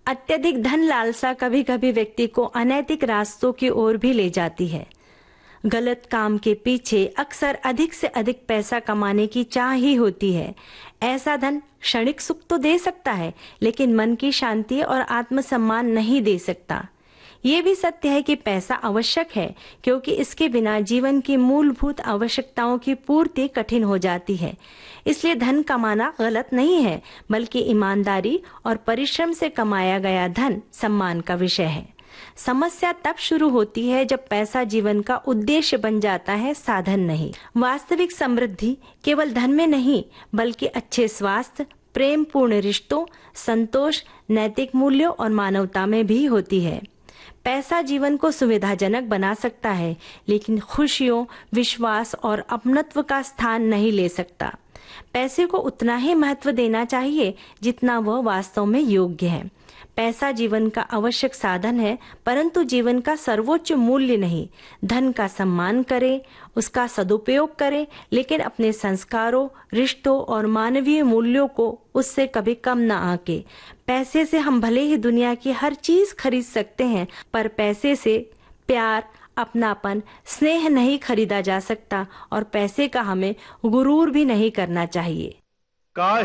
अत्यधिक धन लालसा कभी कभी व्यक्ति को अनैतिक रास्तों की ओर भी ले जाती है। गलत काम के पीछे अक्सर अधिक से अधिक पैसा कमाने की चाह ही होती है। ऐसा धन क्षणिक सुख तो दे सकता है, लेकिन मन की शांति और आत्मसम्मान नहीं दे सकता। ये भी सत्य है कि पैसा आवश्यक है, क्योंकि इसके बिना जीवन की मूलभूत आवश्यकताओं की पूर्ति कठिन हो जाती है। इसलिए धन कमाना गलत नहीं है, बल्कि ईमानदारी और परिश्रम से कमाया गया धन सम्मान का विषय है। समस्या तब शुरू होती है जब पैसा जीवन का उद्देश्य बन जाता है, साधन नहीं। वास्तविक समृद्धि केवल धन में नहीं, बल्कि अच्छे स्वास्थ्य, प्रेम पूर्ण रिश्तों, संतोष, नैतिक मूल्यों और मानवता में भी होती है। पैसा जीवन को सुविधाजनक बना सकता है, लेकिन खुशियों, विश्वास और अपनत्व का स्थान नहीं ले सकता। पैसे को उतना ही महत्व देना चाहिए जितना वह वास्तव में योग्य है। पैसा जीवन का आवश्यक साधन है, परंतु जीवन का सर्वोच्च मूल्य नहीं। धन का सम्मान करें, उसका सदुपयोग करें, लेकिन अपने संस्कारों, रिश्तों और मानवीय मूल्यों को उससे कभी कम ना आके। पैसे से हम भले ही दुनिया की हर चीज खरीद सकते हैं, पर पैसे से प्यार, अपनापन, स्नेह नहीं खरीदा जा सकता, और पैसे का हमें गुरूर भी नहीं करना चाहिए।